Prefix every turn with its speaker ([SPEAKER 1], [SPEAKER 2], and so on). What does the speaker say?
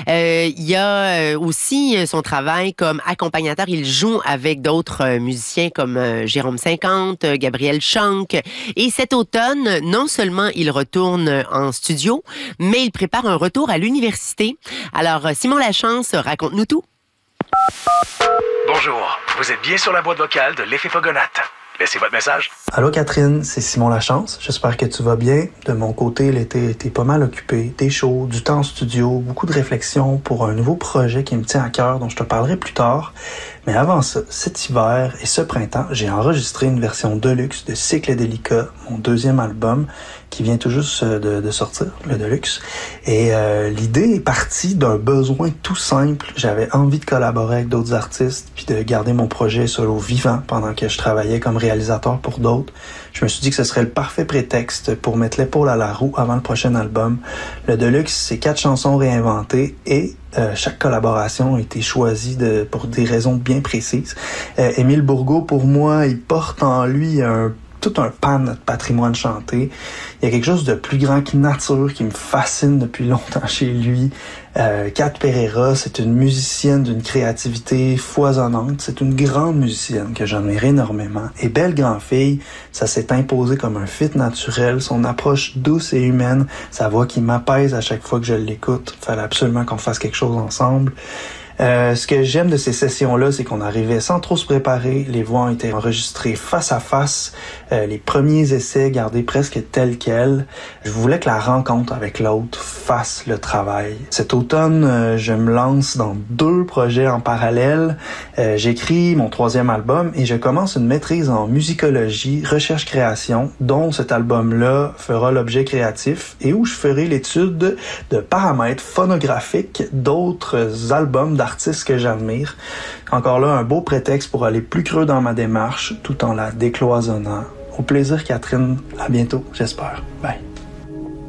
[SPEAKER 1] Il y a aussi son travail comme accompagnateur. Il joue avec d'autres musiciens comme Jérôme 50, Gabriel Schank. Et cet automne, non seulement il retourne en studio, mais il prépare un retour à l'université. Alors, Simon Lachance, raconte-nous tout.
[SPEAKER 2] Bonjour, vous êtes bien sur la boîte vocale de l'Effet Fogonate. Laissez votre message.
[SPEAKER 3] Allô Catherine, c'est Simon Lachance. J'espère que tu vas bien. De mon côté, l'été était pas mal occupé. Des shows, du temps en studio, beaucoup de réflexions pour un nouveau projet qui me tient à cœur dont je te parlerai plus tard. Mais avant ça, cet hiver et ce printemps, j'ai enregistré une version deluxe de Cycle Délicat, mon deuxième album, qui vient tout juste de sortir, le deluxe. Et l'idée est partie d'un besoin tout simple. J'avais envie de collaborer avec d'autres artistes, puis de garder mon projet solo vivant pendant que je travaillais comme réalisateur pour d'autres. Je me suis dit que ce serait le parfait prétexte pour mettre l'épaule à la roue avant le prochain album. Le deluxe, c'est 4 chansons réinventées et chaque collaboration a été choisie pour des raisons bien précises. Émile Bourgault, pour moi, il porte en lui tout un pan de notre patrimoine chanté. Il y a quelque chose de plus grand que nature qui me fascine depuis longtemps chez lui. Kat Pereira, c'est une musicienne d'une créativité foisonnante. C'est une grande musicienne que j'admire énormément. Et Belle Grandfille, ça s'est imposé comme un fit naturel. Son approche douce et humaine, sa voix qui m'apaise à chaque fois que je l'écoute. Il fallait absolument qu'on fasse quelque chose ensemble. Ce que j'aime de ces sessions-là, c'est qu'on arrivait sans trop se préparer. Les voix ont été enregistrées face à face. Les premiers essais gardés presque tels quels. Je voulais que la rencontre avec l'autre fasse le travail. Cet automne, je me lance dans 2 projets en parallèle. J'écris mon 3e album et je commence une maîtrise en musicologie, recherche-création, dont cet album-là fera l'objet créatif et où je ferai l'étude de paramètres phonographiques d'autres albums d'artistes que j'admire. Encore là, un beau prétexte pour aller plus creux dans ma démarche tout en la décloisonnant. Au plaisir, Catherine. À bientôt, j'espère. Bye.